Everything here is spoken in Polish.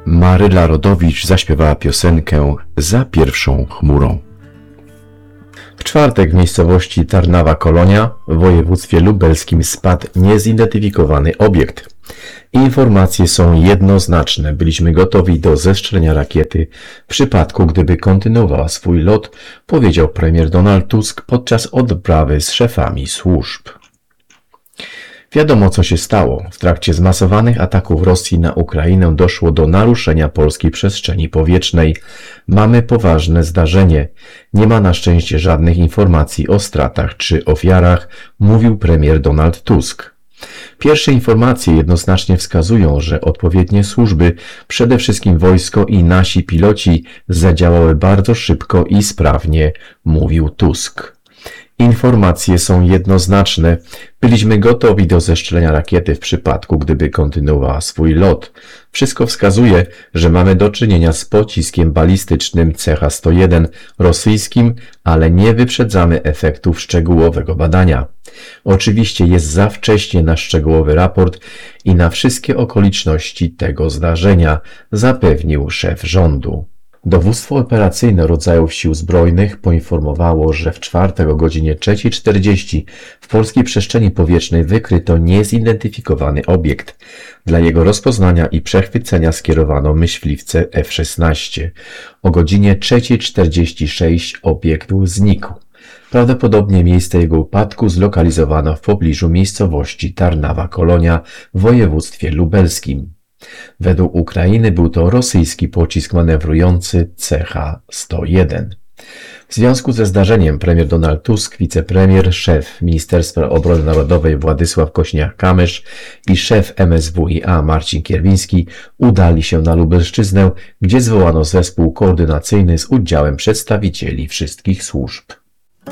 Maryla Rodowicz zaśpiewała piosenkę Za pierwszą chmurą. W czwartek w miejscowości Tarnawa-Kolonia w województwie lubelskim spadł niezidentyfikowany obiekt. Informacje są jednoznaczne. Byliśmy gotowi do zestrzelenia rakiety w przypadku, gdyby kontynuowała swój lot, powiedział premier Donald Tusk podczas odprawy z szefami służb. Wiadomo, co się stało. W trakcie zmasowanych ataków Rosji na Ukrainę doszło do naruszenia polskiej przestrzeni powietrznej. Mamy poważne zdarzenie. Nie ma na szczęście żadnych informacji o stratach czy ofiarach, mówił premier Donald Tusk. Pierwsze informacje jednoznacznie wskazują, że odpowiednie służby, przede wszystkim wojsko i nasi piloci, zadziałały bardzo szybko i sprawnie, mówił Tusk. Informacje są jednoznaczne. Byliśmy gotowi do zestrzelenia rakiety w przypadku, gdyby kontynuowała swój lot. Wszystko wskazuje, że mamy do czynienia z pociskiem balistycznym CH-101 rosyjskim, ale nie wyprzedzamy efektów szczegółowego badania. Oczywiście jest za wcześnie na szczegółowy raport i na wszystkie okoliczności tego zdarzenia, zapewnił szef rządu. Dowództwo operacyjne rodzajów Sił Zbrojnych poinformowało, że w czwartek o godzinie 3:40 w polskiej przestrzeni powietrznej wykryto niezidentyfikowany obiekt. Dla jego rozpoznania i przechwycenia skierowano myśliwce F-16. O godzinie 3:46 obiekt znikł. Prawdopodobnie miejsce jego upadku zlokalizowano w pobliżu miejscowości Tarnawa-Kolonia w województwie lubelskim. Według Ukrainy był to rosyjski pocisk manewrujący CH-101. W związku ze zdarzeniem premier Donald Tusk, wicepremier, szef Ministerstwa Obrony Narodowej Władysław Kośniak-Kamysz i szef MSWiA Marcin Kierwiński udali się na Lubelszczyznę, gdzie zwołano zespół koordynacyjny z udziałem przedstawicieli wszystkich służb.